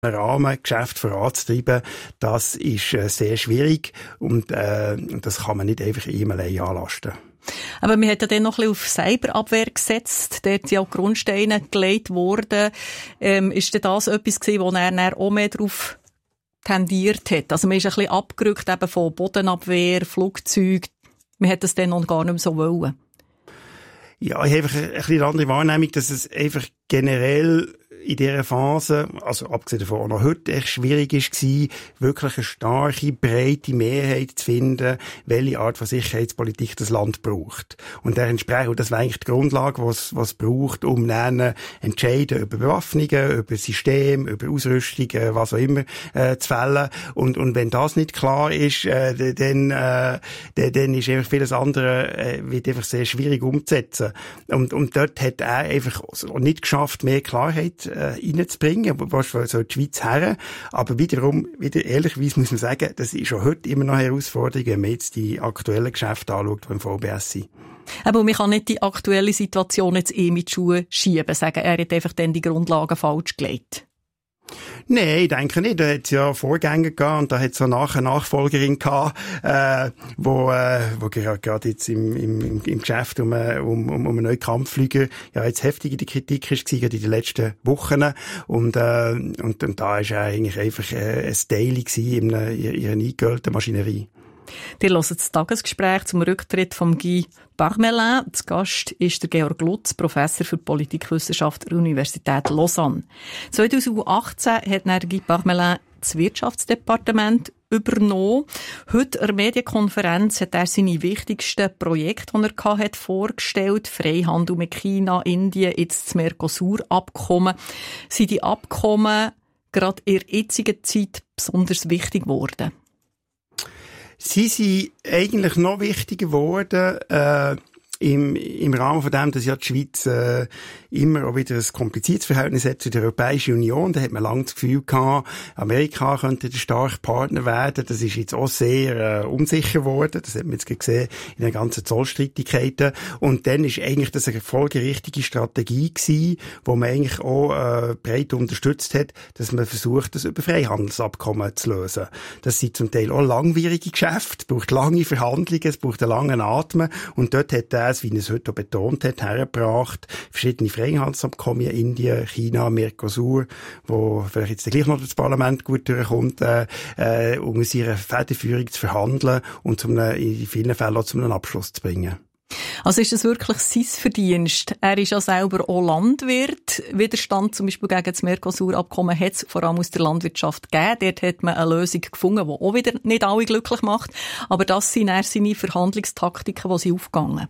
Rahmengeschäft voranzutreiben, das ist sehr schwierig und das kann man nicht einfach ihm allein anlasten. Aber man hat ja dann noch ein bisschen auf Cyberabwehr gesetzt. Dort sind ja auch Grundsteine gelegt worden. Ist denn das etwas gewesen, wo er auch mehr darauf tendiert hat? Also man ist ein bisschen abgerückt eben von Bodenabwehr, Flugzeug. Man hat das dann noch gar nicht mehr so wollen. Ja, ich habe einfach ein bisschen andere Wahrnehmung, dass es einfach generell in dieser Phase, also abgesehen davon auch noch heute, echt schwierig war, wirklich eine starke, breite Mehrheit zu finden, welche Art von Sicherheitspolitik das Land braucht. Und dementsprechend, das wäre eigentlich die Grundlage, was braucht, um dann Entscheidungen über Bewaffnungen, über System, über Ausrüstung, was auch immer, zu fällen. Und wenn das nicht klar ist, dann ist einfach vieles andere, wird einfach sehr schwierig umzusetzen. Und dort hat er einfach nicht geschafft, mehr Klarheit reinzubringen, wo so die Schweiz her. Aber wieder ehrlicherweise muss man sagen, das ist schon heute immer noch eine Herausforderung, wenn man jetzt die aktuellen Geschäfte anschaut, die im VBS sind. Aber man kann nicht die aktuelle Situation jetzt mit die Schuhe schieben, sagen, er hat einfach dann die Grundlagen falsch gelegt. Nein, ich denke nicht. Da hat es ja Vorgänger gehabt und da hat es eine Nachfolgerin gehabt, wo gerade jetzt im Geschäft um einen neuen Kampfflüger ja jetzt heftig in der Kritik ist gewesen, in den letzten Wochen und da ist er eigentlich einfach ein Daily gewesen in ihrer eingeölten Maschinerie. Ihr hört das Tagesgespräch zum Rücktritt von Guy Parmelin. Zu Gast ist der Georg Lutz, Professor für Politikwissenschaft der Universität Lausanne. 2018 hat dann Guy Parmelin das Wirtschaftsdepartement übernommen. Heute an der Medienkonferenz hat er seine wichtigsten Projekte, die er hatte, vorgestellt. Freihandel mit China, Indien, jetzt das Mercosur-Abkommen. Sind die Abkommen gerade in der jetzigen Zeit besonders wichtig geworden? Sie sind eigentlich noch wichtiger geworden, im Rahmen von dem, dass ja die Schweiz immer auch wieder ein kompliziertes Verhältnis hat zu der Europäischen Union. Da hat man lange das Gefühl gehabt, Amerika könnte der starke Partner werden. Das ist jetzt auch sehr unsicher geworden. Das hat man jetzt gesehen in den ganzen Zollstreitigkeiten. Und dann ist eigentlich das eine folgerichtige Strategie gewesen, wo man eigentlich auch breit unterstützt hat, dass man versucht, das über Freihandelsabkommen zu lösen. Das sind zum Teil auch langwierige Geschäfte, es braucht lange Verhandlungen, es braucht einen langen Atem. Und dort hat er, wie er es heute auch betont hat, hergebracht, verschiedene Freihandelsabkommen, Indien, China, Mercosur, wo vielleicht jetzt gleich noch das Parlament gut durchkommt, um aus ihrer Federführung zu verhandeln und in vielen Fällen auch zu einem Abschluss zu bringen. Also ist das wirklich sein Verdienst? Er ist ja selber auch Landwirt. Widerstand zum Beispiel gegen das Mercosur-Abkommen hat es vor allem aus der Landwirtschaft gegeben. Dort hat man eine Lösung gefunden, die auch wieder nicht alle glücklich macht. Aber das sind eher seine Verhandlungstaktiken, die sie aufgegangen.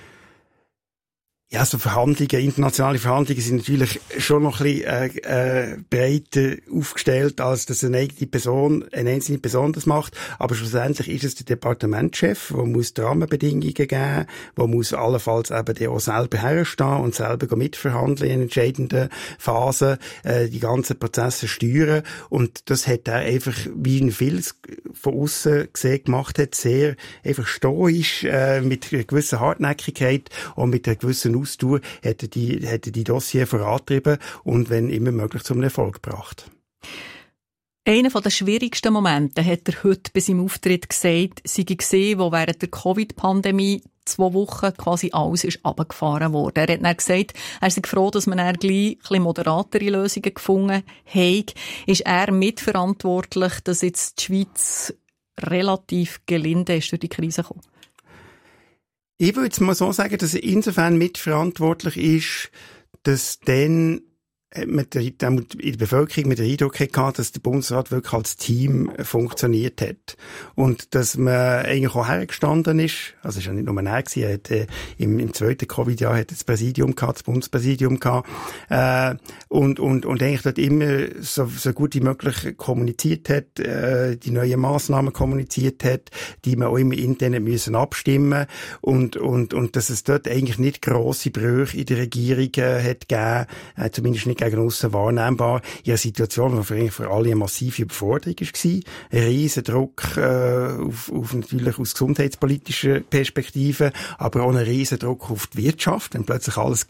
Ja, so Verhandlungen, internationale Verhandlungen sind natürlich schon noch ein bisschen breiter aufgestellt, als dass eine einzelne Person das macht. Aber schlussendlich ist es der Departementschef, der muss die Rahmenbedingungen geben, der muss allenfalls eben auch selber herstehen und selber mitverhandeln in entscheidenden Phasen, die ganzen Prozesse steuern. Und das hat er einfach, wie ihn vieles von außen gesehen gemacht hat, sehr einfach stoisch, mit einer gewissen Hartnäckigkeit und mit einer gewissen Ausdauer hätte die Dossier vorantrieben und wenn immer möglich zum Erfolg gebracht. Einer der schwierigsten Momente hat er heute bei seinem Auftritt gesagt, sei gesehen, wo während der Covid-Pandemie 2 Wochen quasi alles ist runtergefahren worden. Er hat dann gesagt, er sei froh, dass man dann gleich ein bisschen moderatere Lösungen gefunden hat. Ist er mitverantwortlich, dass jetzt die Schweiz relativ gelinde ist durch die Krise gekommen? Ich würde jetzt mal so sagen, dass er insofern mitverantwortlich ist, dass dann in der Bevölkerung mit der Eindruck hatte, dass der Bundesrat wirklich als Team funktioniert hat. Und dass man eigentlich auch hergestanden ist, also es ist ja nicht nur er gewesen, er hat im zweiten Covid-Jahr hat das Präsidium gehabt, das Bundespräsidium gehabt, und eigentlich dort immer so gut wie möglich kommuniziert hat, die neuen Massnahmen kommuniziert hat, die man auch immer intern müssen abstimmen und dass es dort eigentlich nicht grosse Brüche in der Regierung hat gegeben, zumindest nicht gegen aussen wahrnehmbar, in einer Situation, die für alle eine massive Überforderung war. Ein riesen Druck auf natürlich aus gesundheitspolitischer Perspektive, aber auch ein riesen Druck auf die Wirtschaft, wenn plötzlich alles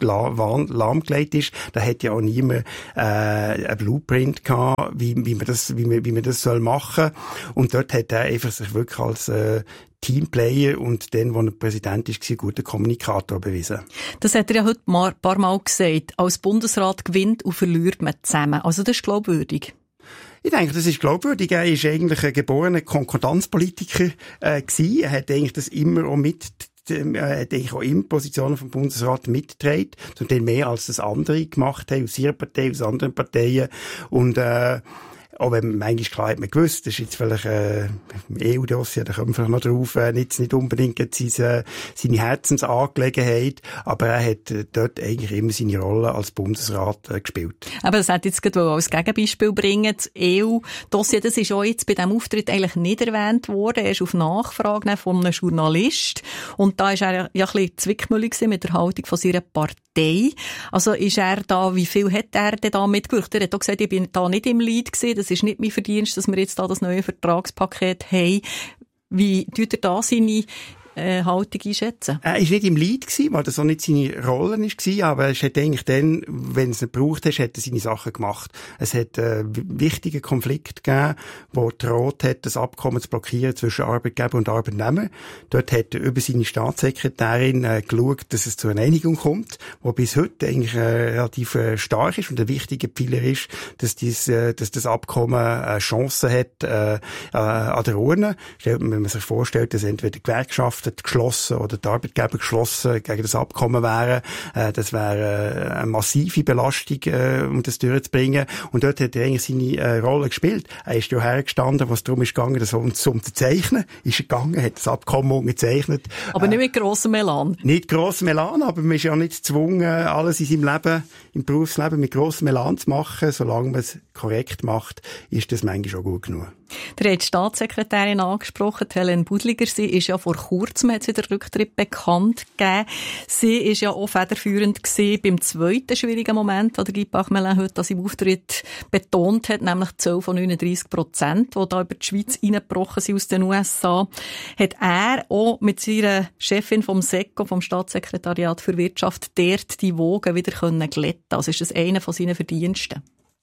lahmgelegt ist. Da hat ja auch niemand ein Blueprint gehabt, wie man das soll machen. Und dort hat er einfach sich wirklich als Teamplayer und dann, wo er Präsident ist, ein guter Kommunikator bewiesen. Das hat er ja heute ein paar Mal gesagt. Als Bundesrat gewinnt und verliert man zusammen. Also das ist glaubwürdig. Ich denke, das ist glaubwürdig. Er ist eigentlich ein geborener Konkordanzpolitiker gewesen. Er hat eigentlich das immer auch er hat eigentlich auch in Positionen vom Bundesrat mitgetragen, zum Teil mehr als das andere gemacht haben, aus ihrer Partei, aus anderen Parteien. Und auch wenn manchmal klar hat man gewusst, das ist jetzt vielleicht EU-Dossier, da kommen wir vielleicht noch drauf, nicht unbedingt seine Herzensangelegenheit, aber er hat dort eigentlich immer seine Rolle als Bundesrat gespielt. Aber das hätte ich jetzt gerade als Gegenbeispiel bringen. Das EU-Dossier, das ist auch jetzt bei diesem Auftritt eigentlich nicht erwähnt worden. Er ist auf Nachfrage von einem Journalist. Und da ist er ja ein bisschen zwickmühlig mit der Haltung von seiner Partei. Also ist er da, wie viel hat er denn da mitgewirkt? Er hat auch gesagt, ich bin da nicht im Lead gewesen. Das ist nicht mein Verdienst, dass wir jetzt da das neue Vertragspaket haben. Wie tut er da seine Haltung einschätzen? Er war nicht im Lead gewesen, weil das auch nicht seine Rolle war, aber es hat eigentlich dann, wenn es ihn gebraucht hat, hat er seine Sachen gemacht. Es hat wichtige Konflikte gegeben, wo droht hat, das Abkommen zu blockieren zwischen Arbeitgeber und Arbeitnehmer. Dort hat er über seine Staatssekretärin geschaut, dass es zu einer Einigung kommt, wo bis heute eigentlich relativ stark ist und ein wichtiger Pfeiler ist, dass das Abkommen eine Chance hat an der Urne. Wenn man sich vorstellt, dass entweder Gewerkschaften geschlossen oder die Arbeitgeber geschlossen gegen das Abkommen wären. Das wäre eine massive Belastung, um das durchzubringen. Und dort hat er eigentlich seine Rolle gespielt. Er ist ja hergestanden, was darum ist gegangen, das zu unterzeichnen. Ist er gegangen, hat das Abkommen unterzeichnet. Aber nicht mit grossem Elan. Nicht grossem Elan, aber man ist ja nicht gezwungen, alles in seinem Leben, im Berufsleben mit grossem Elan zu machen. Solange man es korrekt macht, ist das manchmal schon gut genug. Der hat die Staatssekretärin angesprochen, Helen Budliger. Sie ist ja vor kurzem, hat sie den Rücktritt bekannt gegeben. Sie ist ja auch federführend gewesen beim zweiten schwierigen Moment, den der Guy Parmelin heute an seinem Auftritt betont hat, nämlich 12 von 39%, die da über die Schweiz reingebrochen sind aus den USA. Hat er auch mit seiner Chefin vom SECO, vom Staatssekretariat für Wirtschaft, dort die Wogen wieder glätten. Also ist das einer von seinen Verdiensten?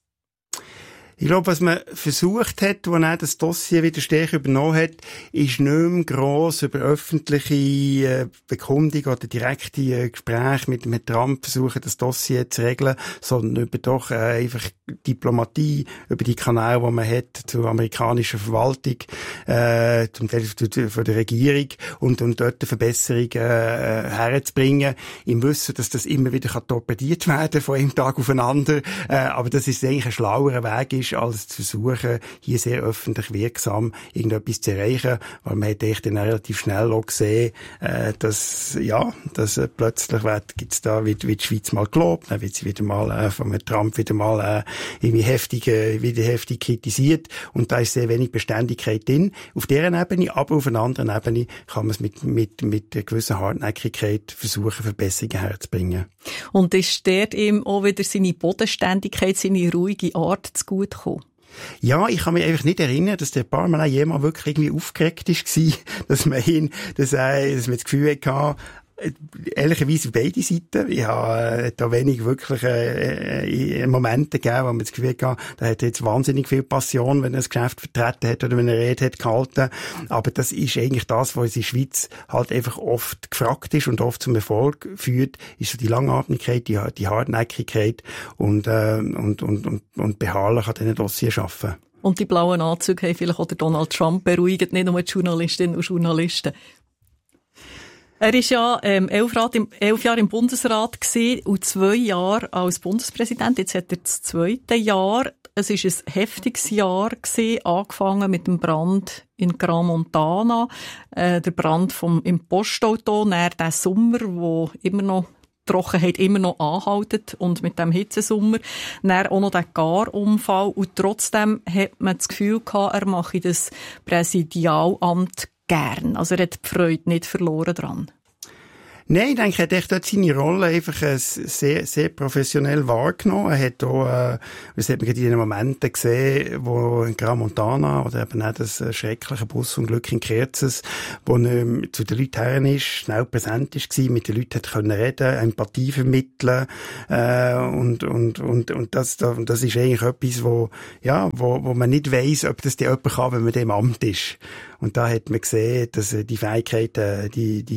Ich glaube, was man versucht hat, als er das Dossier wieder stärker übernommen hat, ist nicht mehr gross über öffentliche Bekundung oder direkte Gespräche mit Trump versuchen, das Dossier zu regeln, sondern über doch einfach Diplomatie, über die Kanäle, die man hat zur amerikanischen Verwaltung, zum Teil von der Regierung und dort eine Verbesserung herzubringen, im Wissen, dass das immer wieder torpediert werden von einem Tag auf den anderen, aber dass es eigentlich ein schlauerer Weg ist, als zu versuchen, hier sehr öffentlich wirksam irgendetwas zu erreichen, weil man hat echt dann relativ schnell auch gesehen, dass plötzlich gibt's da, wird die Schweiz mal gelobt, dann wird sie wieder mal von Trump wieder mal irgendwie heftig kritisiert und da ist sehr wenig Beständigkeit drin. Auf dieser Ebene, aber auf einer anderen Ebene kann man es mit einer gewissen Hartnäckigkeit versuchen, Verbesserungen herzubringen. Und ist dort ihm auch wieder seine Bodenständigkeit, seine ruhige Art zugute gekommen? Ja, ich kann mich einfach nicht erinnern, dass der Parmelin jemals wirklich irgendwie aufgeregt war, dass man das Gefühl hatte, ehrlicherweise beide Seiten. Ich habe da wenig wirklich Momente gegeben, wo man das Gefühl hatte, da hat jetzt wahnsinnig viel Passion, wenn er das Geschäft vertreten hat oder wenn er eine Rede hat gehalten. Aber das ist eigentlich das, was in der Schweiz halt einfach oft gefragt ist und oft zum Erfolg führt, ist so die Langatmigkeit, die Hartnäckigkeit und beharrlich an diesen Dossiers arbeiten. Und die blauen Anzüge haben vielleicht auch Donald Trump beruhigt, nicht nur die Journalistinnen und Journalisten. Er war ja 11 Jahre im Bundesrat gewesen und 2 Jahre als Bundespräsident. Jetzt hat er das 2. Jahr. Es war ein heftiges Jahr gewesen, angefangen mit dem Brand in Gran Montana, der Brand im Postauto, dann der Sommer, wo immer noch Trockenheit immer noch anhaltet und mit dem Hitzesommer, dann auch noch der Garunfall und trotzdem hat man das Gefühl gehabt, er mache das Präsidialamt gern. Also er hat die Freude nicht verloren dran. Nein, ich denke, er hat echt dort seine Rolle einfach sehr, sehr professionell wahrgenommen. Er hat auch, das hat man gerade in den Momenten gesehen, wo in Gran Montana oder eben auch das schreckliche Busunglück in Kerzes, wo er zu den Leuten her ist, schnell präsent war, mit den Leuten hat können reden, Empathie vermitteln, und das ist eigentlich etwas, wo man nicht weiss, ob das jemand kann, wenn man dem Amt ist. Und da hat man gesehen, dass er die Fähigkeiten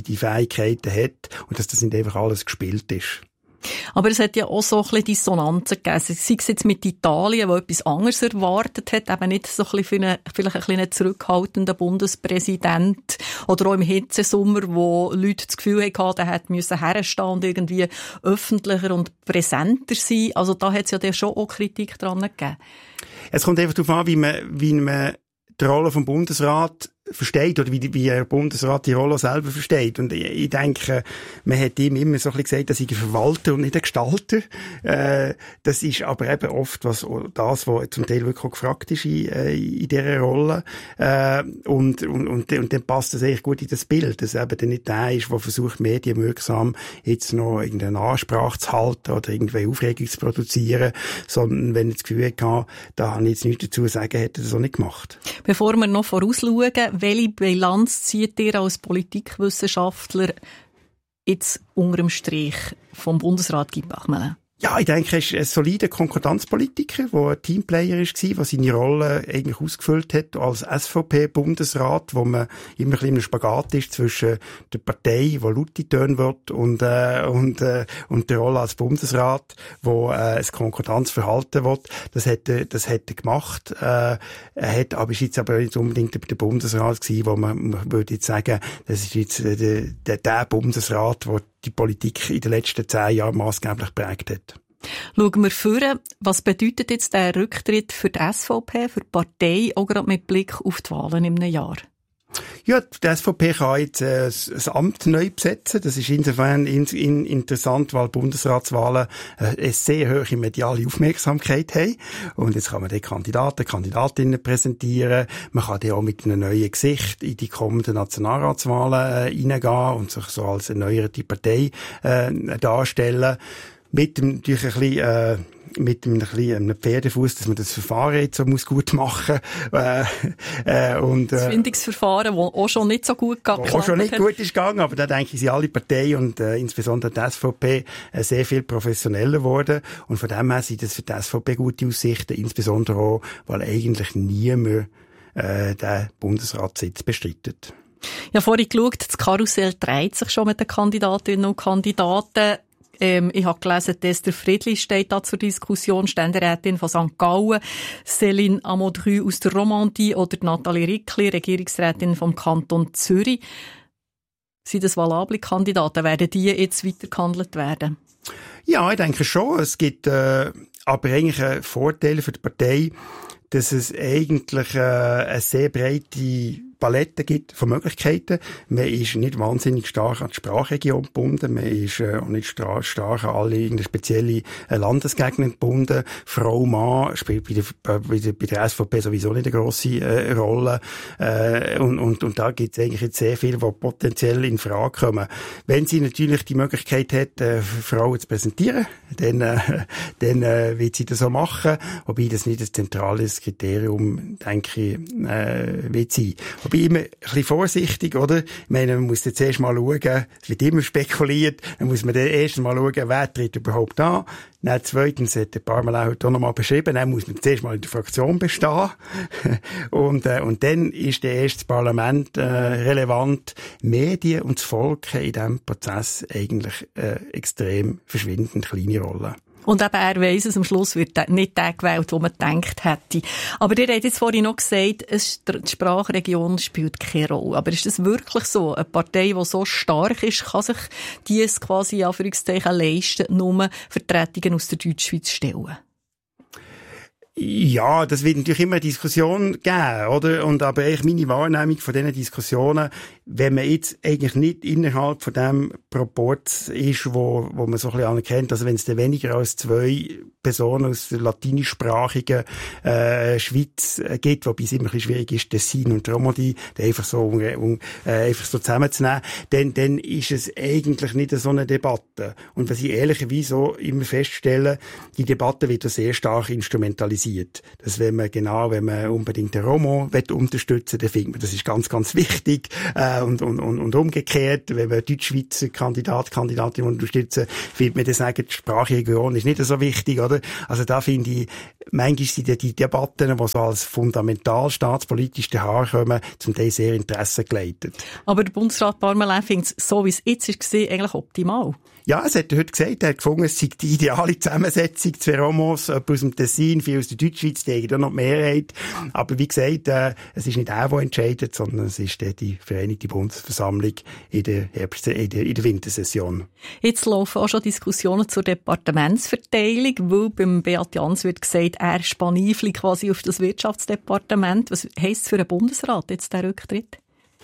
hat und dass das nicht einfach alles gespielt ist. Aber es hat ja auch so ein bisschen Dissonanzen gegeben. Sei es jetzt mit Italien, wo etwas anderes erwartet hat, eben nicht so ein bisschen vielleicht ein bisschen zurückhaltender Bundespräsident, oder auch im Hitzesommer, wo Leute das Gefühl hatten, er hätte herstehen und irgendwie öffentlicher und präsenter sein. Also da hat es ja dann schon auch Kritik dran gegeben. Es kommt einfach darauf an, wie man die Rolle vom Bundesrat versteht, oder wie der Bundesrat die Rolle selber versteht. Und ich denke, man hat ihm immer so ein bisschen gesagt, dass ich ein Verwalter und nicht ein Gestalter. Das ist aber eben oft was zum Teil wirklich auch gefragt ist in dieser Rolle. Und dann passt das eigentlich gut in das Bild, dass eben dann nicht der ist, der versucht, medienwirksam jetzt noch irgendeine Ansprache zu halten oder irgendwelche Aufregung zu produzieren, sondern wenn er das Gefühl hatte, da habe ich jetzt nichts dazu zu sagen, hätte er das auch nicht gemacht. Bevor wir noch vorausschauen, welche Bilanz zieht ihr als Politikwissenschaftler jetzt unter dem Strich vom Bundesrat Guy Parmelin? Ja, ich denke, er ist ein solider Konkordanzpolitiker, der ein Teamplayer war, der seine Rolle eigentlich ausgefüllt hat als SVP-Bundesrat, wo man immer ein bisschen im Spagat ist zwischen der Partei, die laute Töne wird, und der Rolle als Bundesrat, wo ein Konkordanzverhalten wird. Das hat er gemacht. Er hat aber ist jetzt aber nicht unbedingt der Bundesrat gewesen, wo man würde jetzt sagen, das ist jetzt der Bundesrat, der die Politik in den letzten 10 Jahren maßgeblich geprägt hat. Schauen wir vor, was bedeutet jetzt der Rücktritt für die SVP, für die Partei, auch gerade mit Blick auf die Wahlen im Jahr? Ja, die SVP kann jetzt ein Amt neu besetzen. Das ist insofern interessant, weil Bundesratswahlen eine sehr hohe mediale Aufmerksamkeit haben. Und jetzt kann man die Kandidatinnen präsentieren. Man kann die auch mit einem neuen Gesicht in die kommenden Nationalratswahlen reingehen und sich so als erneuerte Partei darstellen. Mit dem natürlich ein bisschen einem Pferdefuß, dass man das Verfahren jetzt so gut machen muss. Das Findungsverfahren, das auch schon nicht so gut geklappt hat. Auch schon nicht gut ist gegangen, aber da denke ich, sind alle Parteien und insbesondere die SVP sehr viel professioneller geworden. Und von dem her sind das für die SVP gute Aussichten, insbesondere auch, weil eigentlich niemand den Bundesratssitz bestreitet. Ja, vorhin geschaut, das Karussell dreht sich schon mit den Kandidatinnen und Kandidaten. Ich habe gelesen, Esther Friedli steht da zur Diskussion, Ständerätin von St. Gallen, Céline Amodru aus der Romandie oder Nathalie Rickli, Regierungsrätin vom Kanton Zürich. Sind das valable Kandidaten? Werden die jetzt weitergehandelt werden? Ja, ich denke schon. Es gibt aber eigentlich Vorteile für die Partei, dass es eigentlich eine sehr breite Palette gibt von Möglichkeiten. Man ist nicht wahnsinnig stark an die Sprachregion gebunden. Man ist auch nicht stark an alle irgendeine spezielle Landesgegner gebunden. Frau, Mann spielt bei der SVP sowieso nicht eine grosse Rolle. Und da gibt es eigentlich jetzt sehr viel, die potenziell in Frage kommen. Wenn sie natürlich die Möglichkeit hat, Frauen zu präsentieren, dann wird sie das so machen. Wobei das nicht ein zentrales Kriterium, denke ich, wird sein. Wobei immer ein bisschen vorsichtig, oder? Ich meine, man muss jetzt erst mal schauen, es wird immer spekuliert, dann muss man dann erst mal schauen, wer tritt überhaupt an. Dann zweitens hat der Parmelin heute auch noch mal beschrieben, dann muss man zuerst mal in der Fraktion bestehen. und dann ist der erste Parlament relevant. Medien und das Volk in diesem Prozess eigentlich extrem verschwindend kleine Rolle. Und eben, er weiss es, am Schluss wird nicht der gewählt, den man gedacht hätte. Aber ihr habt jetzt vorhin noch gesagt, die Sprachregion spielt keine Rolle. Aber ist das wirklich so? Eine Partei, die so stark ist, kann sich dies quasi, Anführungszeichen, leisten, nur Vertretungen aus der Deutschschweiz stellen? Ja, das wird natürlich immer eine Diskussion geben, oder? Und aber eigentlich meine Wahrnehmung von diesen Diskussionen, wenn man jetzt eigentlich nicht innerhalb von dem Proport ist, wo man so ein bisschen anerkennt, also wenn es dann weniger als 2 Personen aus der latinischsprachigen Schweiz gibt, wobei es immer ein bisschen schwierig ist, Tessin und Romandie, einfach so zusammenzunehmen, dann ist es eigentlich nicht so eine Debatte. Und was ich ehrlicherweise so immer feststelle, die Debatte wird sehr stark instrumentalisiert. Dass wenn man unbedingt den Romo unterstützen, dann findet man, das ist ganz, ganz wichtig, und umgekehrt, wenn man Deutschschweizer Kandidatin unterstützen, findet man dann sagen, die Sprachregion ist nicht so wichtig, oder? Also da finde ich, manchmal sind die Debatten, die so als fundamental staatspolitisch daherkommen, zum Teil sehr interessengeleitet. Aber der Bundesrat Parmelin findet es, so wie es jetzt war, eigentlich optimal. Ja, es hat er heute gesagt, er hat gefunden, es sei die ideale Zusammensetzung, 2 Romos, jemand aus dem Tessin, viel aus der Deutschschweiz, die haben da noch die Mehrheit. Aber wie gesagt, es ist nicht er, der entscheidet, sondern es ist die Vereinigte Bundesversammlung in der Wintersession. Jetzt laufen auch schon Diskussionen zur Departementsverteilung, weil beim Beat Jans wird gesagt, er spanifle quasi auf das Wirtschaftsdepartement. Was heisst es für den Bundesrat jetzt, der Rücktritt?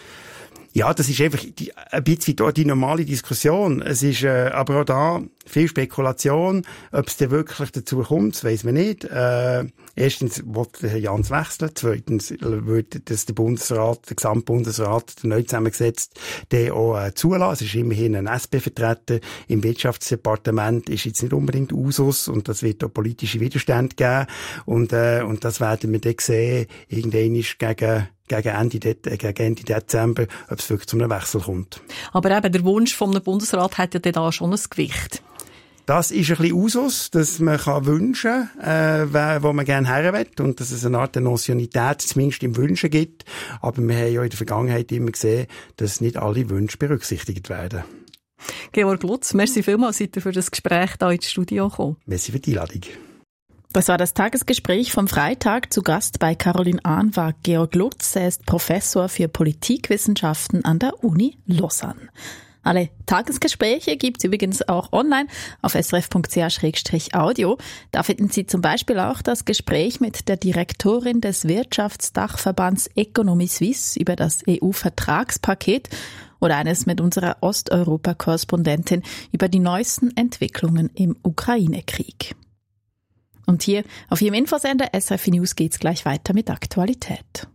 Ja, das ist einfach ein bisschen die normale Diskussion. Es ist aber auch da viel Spekulation. Ob es denn wirklich dazu kommt, das weiss man nicht. Erstens will Herr Jans wechseln. Zweitens würde das der Gesamtbundesrat, der neu zusammengesetzt, den auch zulassen. Es ist immerhin ein SP-Vertreter im Wirtschaftsdepartement, ist jetzt nicht unbedingt Usus, und das wird auch politische Widerstände geben. Und das werden wir dann sehen, irgendwann ist gegen Ende Dezember, ob es wirklich zu einem Wechsel kommt. Aber eben der Wunsch vom Bundesrat hat ja da schon ein Gewicht. Das ist ein bisschen Usus, dass man wünschen kann, wo man gerne her will, und dass es eine Art Notionität zumindest im Wünschen gibt. Aber wir haben ja in der Vergangenheit immer gesehen, dass nicht alle Wünsche berücksichtigt werden. Georg Lutz, merci vielmals, seid ihr für das Gespräch hier ins Studio gekommen. Merci für die Einladung. Das war das Tagesgespräch vom Freitag. Zu Gast bei Caroline Ahn war Georg Lutz. Er ist Professor für Politikwissenschaften an der Uni Lausanne. Alle Tagesgespräche gibt's übrigens auch online auf srf.ch/audio. Da finden Sie zum Beispiel auch das Gespräch mit der Direktorin des Wirtschaftsdachverbands Economy Suisse über das EU-Vertragspaket oder eines mit unserer Osteuropa-Korrespondentin über die neuesten Entwicklungen im Ukraine-Krieg. Und hier auf Ihrem Infosender SRF News geht's gleich weiter mit Aktualität.